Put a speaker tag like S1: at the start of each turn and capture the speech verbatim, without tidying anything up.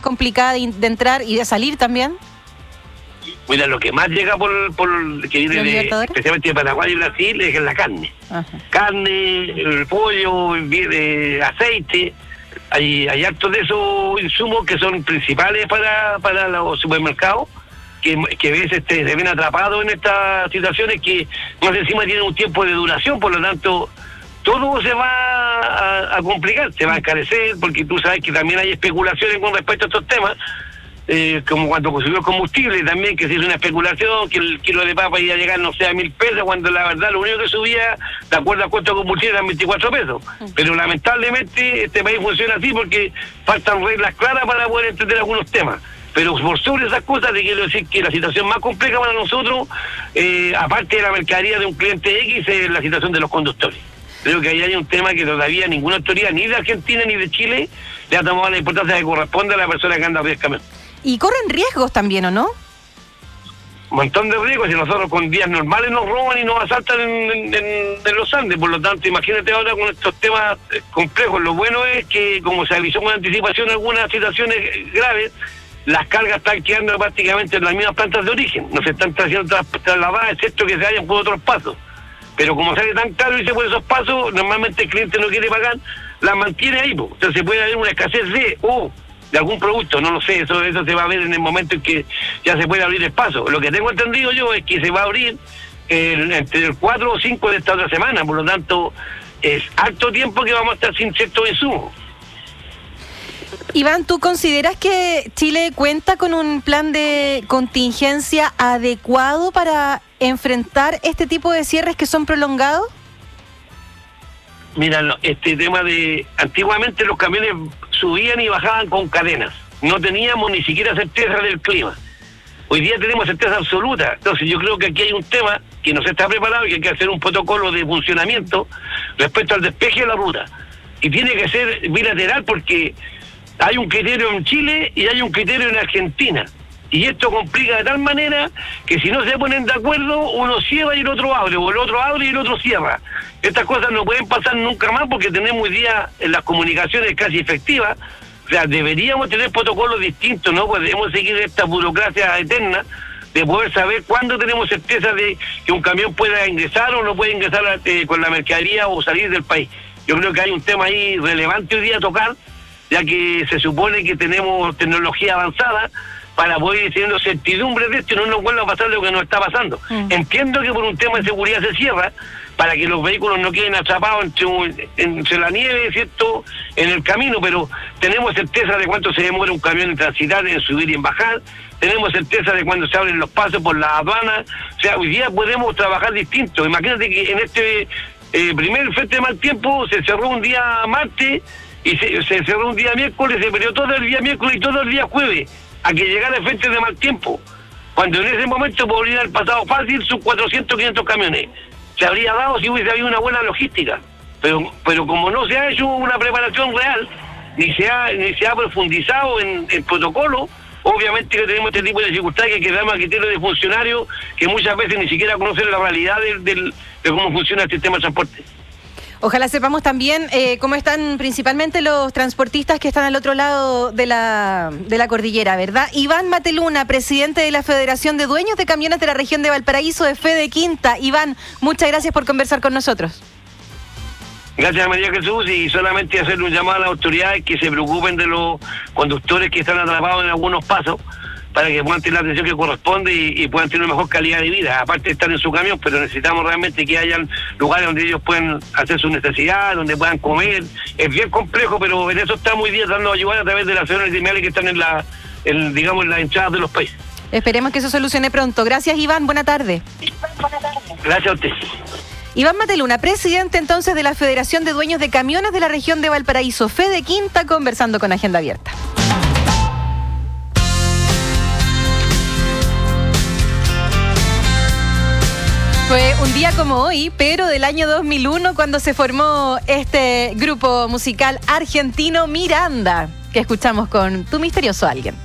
S1: complicada de, de entrar y de salir también?
S2: Mira, lo que más llega por, por que viene de, especialmente de Paraguay y Brasil, es la carne. Ajá. Carne, el pollo, viene aceite. Hay, hay hartos de esos insumos que son principales para, para los supermercados, que, que a veces te, se ven atrapados en estas situaciones que más encima tienen un tiempo de duración, por lo tanto todo se va a, a complicar, se va a encarecer, porque tú sabes que también hay especulaciones con respecto a estos temas, eh, como cuando subió el combustible también, que se hizo una especulación, que el kilo de papa iba a llegar, no sé, a mil pesos, cuando la verdad lo único que subía, de acuerdo a cuánto combustible, eran veinticuatro pesos. Pero lamentablemente este país funciona así porque faltan reglas claras para poder entender algunos temas. Pero por sobre esas cosas te quiero decir que la situación más compleja para nosotros, eh, aparte de la mercadería de un cliente X, es la situación de los conductores. Creo que ahí hay un tema que todavía ninguna autoridad, ni de Argentina ni de Chile, le ha tomado la importancia que corresponde a la persona que anda a pie camión.
S1: Y corren riesgos también, ¿o no?
S2: Un montón de riesgos, y nosotros con días normales nos roban y nos asaltan en, en, en los Andes. Por lo tanto, imagínate ahora con estos temas complejos. Lo bueno es que, como se avisó con anticipación algunas situaciones graves, las cargas están quedando prácticamente en las mismas plantas de origen. No se están trayendo trasladadas, excepto que se vayan por otros pasos. Pero como sale tan caro irse por esos pasos, normalmente el cliente no quiere pagar, las mantiene ahí. Po. Entonces puede haber una escasez de o de algún producto, no lo sé, eso eso se va a ver en el momento en que ya se puede abrir el paso. Lo que tengo entendido yo es que se va a abrir eh, entre el cuatro o cinco de esta otra semana, por lo tanto es harto tiempo que vamos a estar sin ciertos insumos.
S1: Iván, ¿tú consideras que Chile cuenta con un plan de contingencia adecuado para enfrentar este tipo de cierres que son prolongados?
S2: Mira, este tema de... Antiguamente los camiones subían y bajaban con cadenas. No teníamos ni siquiera certeza del clima. Hoy día tenemos certeza absoluta. Entonces yo creo que aquí hay un tema que no se está preparado y que hay que hacer un protocolo de funcionamiento respecto al despeje de la ruta. Y tiene que ser bilateral porque hay un criterio en Chile y hay un criterio en Argentina. Y esto complica de tal manera que si no se ponen de acuerdo, uno cierra y el otro abre, o el otro abre y el otro cierra. Estas cosas no pueden pasar nunca más porque tenemos hoy día en las comunicaciones casi efectivas. O sea, deberíamos tener protocolos distintos, no podemos seguir esta burocracia eterna de poder saber cuándo tenemos certeza de que un camión pueda ingresar o no puede ingresar eh, con la mercadería o salir del país. Yo creo que hay un tema ahí relevante hoy día a tocar, ya que se supone que tenemos tecnología avanzada para poder ir teniendo certidumbre de esto y no nos vuelva a pasar lo que nos está pasando. Mm. Entiendo que por un tema de seguridad se cierra, para que los vehículos no queden atrapados entre, entre la nieve, ¿cierto?, en el camino, pero tenemos certeza de cuánto se demora un camión en transitar, en subir y en bajar, tenemos certeza de cuándo se abren los pasos por la aduana. O sea, hoy día podemos trabajar distinto. Imagínate que en este eh, primer frente de mal tiempo se cerró un día martes y se, se cerró un día miércoles, se perdió todo el día miércoles y todo el día jueves a que llegara el frente de mal tiempo, cuando en ese momento podría haber pasado fácil sus cuatrocientos, quinientos camiones. Se habría dado si hubiese habido una buena logística, pero pero como no se ha hecho una preparación real, ni se ha ni se ha profundizado en el protocolo, obviamente que tenemos este tipo de dificultades que quedamos a criterio de funcionarios que muchas veces ni siquiera conocen la realidad del, del, de cómo funciona el sistema de transporte.
S1: Ojalá sepamos también eh, cómo están principalmente los transportistas que están al otro lado de la, de la cordillera, ¿verdad? Iván Mateluna, presidente de la Federación de Dueños de Camiones de la Región de Valparaíso, de Fede Quinta. Iván, muchas gracias por conversar con nosotros.
S2: Gracias, María Jesús, y solamente hacer un llamado a las autoridades que se preocupen de los conductores que están atrapados en algunos pasos, para que puedan tener la atención que corresponde y, y puedan tener una mejor calidad de vida, aparte de estar en su camión, pero necesitamos realmente que hayan lugares donde ellos puedan hacer sus necesidades, donde puedan comer. Es bien complejo, pero en eso estamos hoy día tratando de ayudar a través de las acciones criminales que están en la, en, digamos, en las entradas de los países.
S1: Esperemos que eso solucione pronto. Gracias, Iván, buena tarde.
S2: Gracias a usted.
S1: Iván Mateluna, presidente entonces de la Federación de Dueños de Camiones de la Región de Valparaíso, Fede Quinta, conversando con Agenda Abierta. Fue un día como hoy, pero del año dos mil uno, cuando se formó este grupo musical argentino Miranda, que escuchamos con Tu Misterioso Alguien.